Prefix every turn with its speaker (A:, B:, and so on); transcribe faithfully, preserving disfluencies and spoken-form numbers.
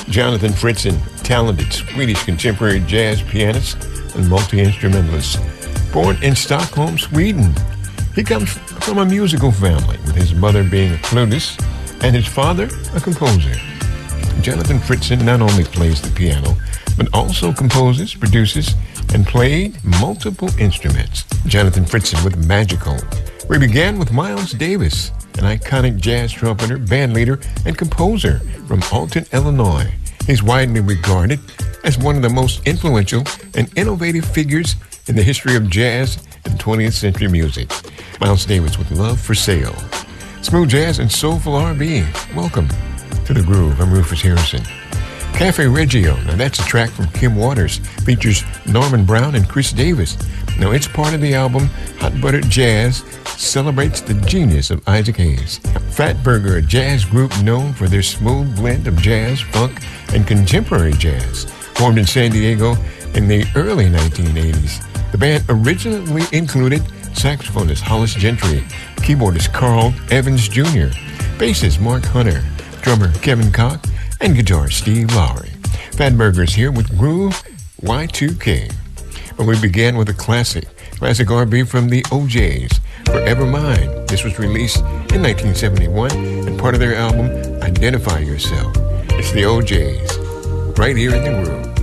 A: Jonathan Fritzen, talented Swedish contemporary jazz pianist and multi-instrumentalist. Born in Stockholm, Sweden, he comes from a musical family, with his mother being a flutist and his father a composer. Jonathan Fritzen not only plays the piano, but also composes, produces, and played multiple instruments. Jonathan Fritzen with Magical. We began with Miles Davis, an iconic jazz trumpeter, bandleader, and composer from Alton, Illinois. He's widely regarded as one of the most influential and innovative figures in the history of jazz and twentieth century music. Miles Davis with Love for Sale. Smooth jazz and soulful R and B. Welcome to The Groove. I'm Rufus Harrison. Cafe Reggio. Now that's a track from Kim Waters. Features Norman Brown and Chris Davis. Now it's part of the album Hot Buttered Jazz. Celebrates the genius of Isaac Hayes. Fatburger, a jazz group known for their smooth blend of jazz, funk, and contemporary jazz. Formed in San Diego in the early nineteen eighties. The band originally included saxophonist Hollis Gentry, keyboardist Carl Evans Junior, bassist Mark Hunter, drummer Kevin Koch, and guitarist Steve Lowry. Fatburger's here with Groove Y two K. But we began with a classic, classic R and B from the O Js, Forever Mine. This was released in nineteen seventy-one and part of their album, Identify Yourself. It's the O Js, right here in The Groove.